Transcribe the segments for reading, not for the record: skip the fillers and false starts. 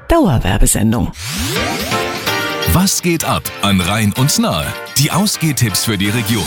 Dauerwerbesendung. Was geht ab an Rhein und Nahe? Die Ausgehtipps für die Region.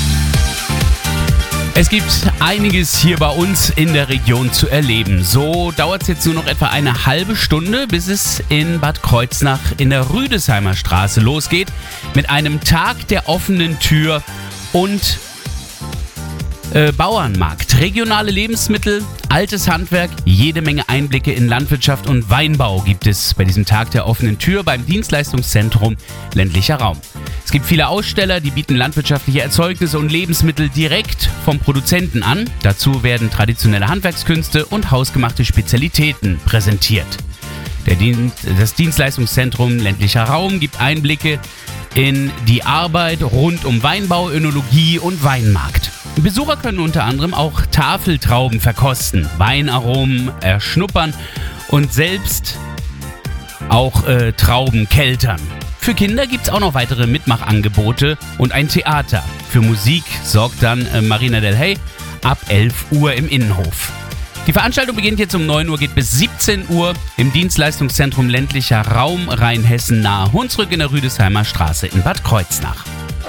Es gibt einiges hier bei uns in der Region zu erleben. So dauert es jetzt nur noch etwa eine halbe Stunde, bis es in Bad Kreuznach in der Rüdesheimer Straße losgeht mit einem Tag der offenen Tür und Bauernmarkt. Regionale Lebensmittel, altes Handwerk, jede Menge Einblicke in Landwirtschaft und Weinbau gibt es bei diesem Tag der offenen Tür beim Dienstleistungszentrum Ländlicher Raum. Es gibt viele Aussteller, die bieten landwirtschaftliche Erzeugnisse und Lebensmittel direkt vom Produzenten an. Dazu werden traditionelle Handwerkskünste und hausgemachte Spezialitäten präsentiert. Das Dienstleistungszentrum Ländlicher Raum gibt Einblicke in die Arbeit rund um Weinbau, Önologie und Weinmarkt. Besucher können unter anderem auch Tafeltrauben verkosten, Weinaromen erschnuppern und selbst auch Trauben keltern. Für Kinder gibt es auch noch weitere Mitmachangebote und ein Theater. Für Musik sorgt dann Marina del Hey ab 11 Uhr im Innenhof. Die Veranstaltung beginnt jetzt um 9 Uhr, geht bis 17 Uhr im Dienstleistungszentrum Ländlicher Raum Rheinhessen nahe Hunsrück in der Rüdesheimer Straße in Bad Kreuznach.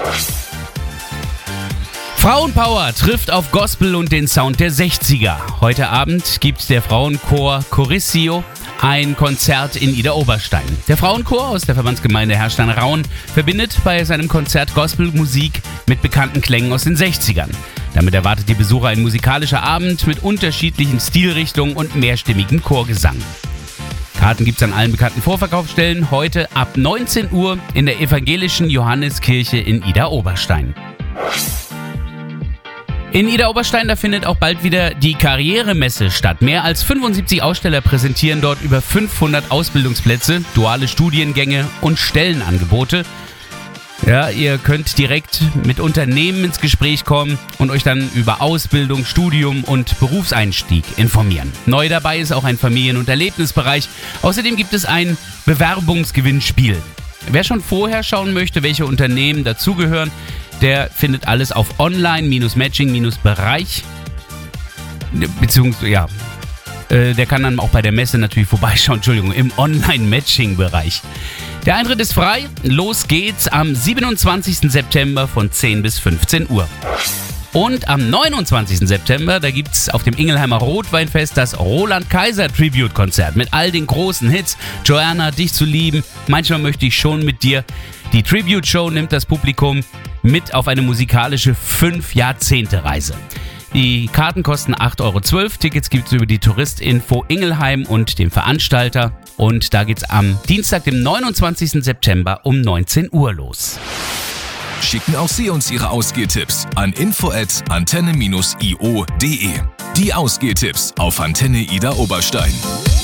Frauenpower trifft auf Gospel und den Sound der 60er. Heute Abend gibt der Frauenchor Chorissio ein Konzert in Idar-Oberstein. Der Frauenchor aus der Verbandsgemeinde Herrstein-Rauen verbindet bei seinem Konzert Gospelmusik mit bekannten Klängen aus den 60ern. Damit erwartet die Besucher ein musikalischer Abend mit unterschiedlichen Stilrichtungen und mehrstimmigem Chorgesang. Karten gibt es an allen bekannten Vorverkaufsstellen heute ab 19 Uhr in der evangelischen Johanneskirche in Idar-Oberstein. In Idar-Oberstein, da findet auch bald wieder die Karrieremesse statt. Mehr als 75 Aussteller präsentieren dort über 500 Ausbildungsplätze, duale Studiengänge und Stellenangebote. Ja, ihr könnt direkt mit Unternehmen ins Gespräch kommen und euch dann über Ausbildung, Studium und Berufseinstieg informieren. Neu dabei ist auch ein Familien- und Erlebnisbereich. Außerdem gibt es ein Bewerbungsgewinnspiel. Wer schon vorher schauen möchte, welche Unternehmen dazugehören, der findet alles auf online-matching-bereich. Beziehungsweise, der kann dann auch bei der Messe natürlich vorbeischauen, im Online-Matching-Bereich. Der Eintritt ist frei, los geht's am 27. September von 10 bis 15 Uhr. Und am 29. September, da gibt's auf dem Ingelheimer Rotweinfest das Roland-Kaiser-Tribute-Konzert mit all den großen Hits. Joanna, dich zu lieben, manchmal möchte ich schon mit dir. Die Tribute-Show nimmt das Publikum mit auf eine musikalische 5-Jahrzehnte-Reise. Die Karten kosten 8,12 €. Tickets gibt es über die Touristinfo Ingelheim und dem Veranstalter. Und da geht's am Dienstag, dem 29. September um 19 Uhr los. Schicken auch Sie uns Ihre Ausgehtipps an info@antenne-io.de. Die Ausgehtipps auf Antenne Idar-Oberstein.